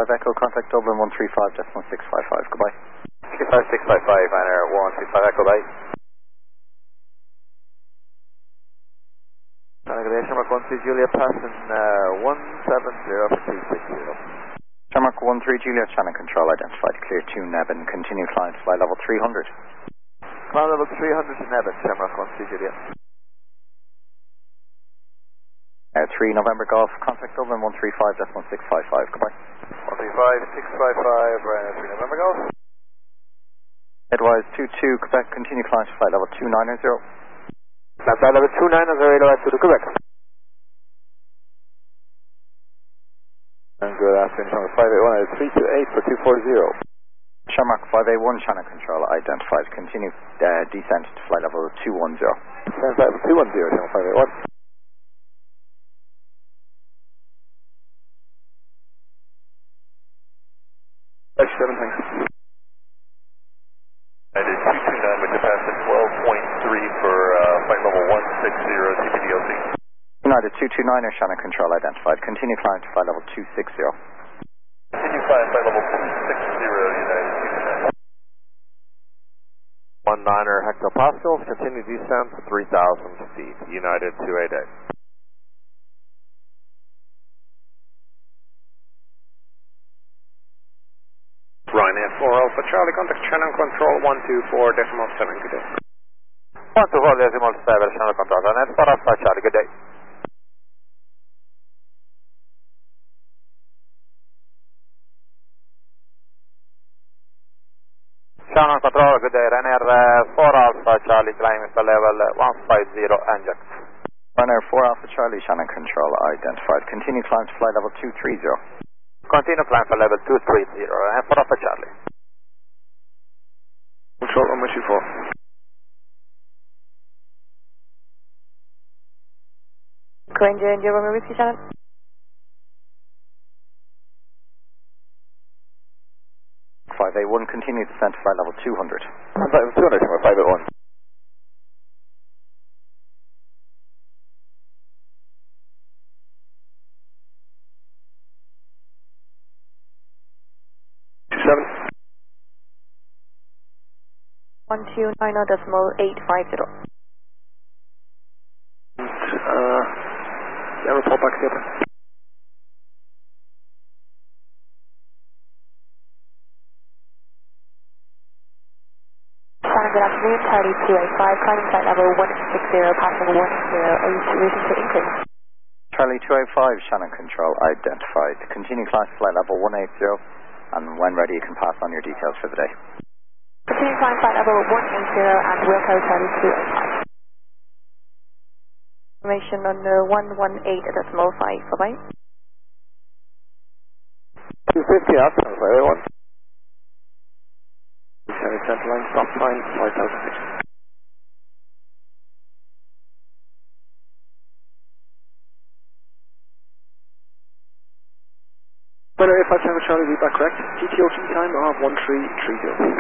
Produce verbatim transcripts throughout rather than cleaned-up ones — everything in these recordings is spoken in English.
five Echo, contact Dublin one three five decimal six five five, goodbye. three five six five five, Ryanair one three five Echo, bye. Shamrock one three Juliet, passing uh, one seven zero for two six zero. Shamrock one three Juliet, channel control identified, clear to Nevin, continue climb to flight level three hundred. Climb level three hundred to Nevin, Shamrock one three Juliet. Uh, three November Golf, contact Dublin one three five decimal six five five, goodbye. one three five six five five, Ryanair three November Golf. Edwise two two, Quebec, continue climb to flight level two nine zero. Climb flight level two nine zero, Edwise two to Quebec. And good afternoon, Shamrock five eight one, three two eight for two four zero. Shamrock five eight one, channel control identified, continue uh, descent to flight level two one zero. Descent flight level two one zero, Shamrock five eight one. seven, thanks. I did two two nine with the pass at twelve point three for uh, flight level one six zero, C P D L C. United two two niner, channel control identified, continue climb to flight level two six zero. Continue climb flight level two six zero, United two two nine. one niner hectopascals, continue descent three thousand feet, United two eight eight. Ryanair four Alpha Charlie, contact channel control one two four decimal seven, good day. one two four decimal seven, channel control, Ryanair four Alpha Charlie, good day. Channel control, good day, Ryanair uh, four Alpha Charlie, climbing to level one five zero, inject. Ryanair four Alpha Charlie, channel control identified, continue climb to flight level two three zero. Continue climb for level two three zero, and for Alpha Charlie. Control one two four. Granger, India, Romeo Whiskey Channel. five eight one, continue descent to flight level two hundred. Flight level two hundred, five eight one. seven. one two nine zero decimal eight five zero. Uh, yeah, report back together. Good afternoon, Charlie two eight five, climbing flight level one six zero, passing one zero, are you waiting to increase? Charlie two eight five, channel control identified, continue climb to flight level one eight zero, and when ready you can pass on your details for the day. Continue climb flight level one eight zero and Wilco Charlie two eight five. Information on the one one eight decimal five, bye-bye. two fifty up, five eight one. Charlie center line, stop sign, five thousand feet. Winner eight five seven Charlie, read back correct. G T O T time of one three three zero.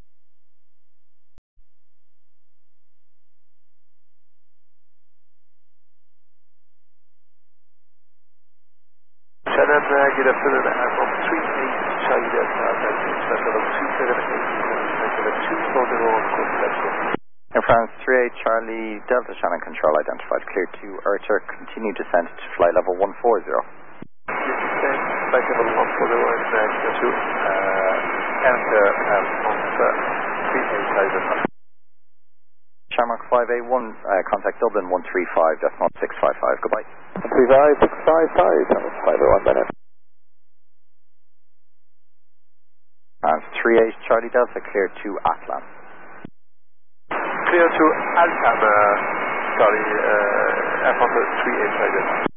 Shannon, uh, good afternoon, I'm on three eight Charlie Delta, that's level two seven eight, level two four zero on course, let's go. Air France three eight Charlie Delta, channel control identified, clear to Erter, continue descent to flight level one four zero. Descent, flight level one four zero and uh, clear to uh, enter um, on three eight Charlie Delta. Shamrock five eight one, uh, contact Dublin one three five decimal six five five, goodbye. one three five six five five, five eight one, Bennett. And three eight Charlie Delta, clear to Atlan. Clear to Altam, uh, Charlie, uh, Air France three eight Charlie Delta.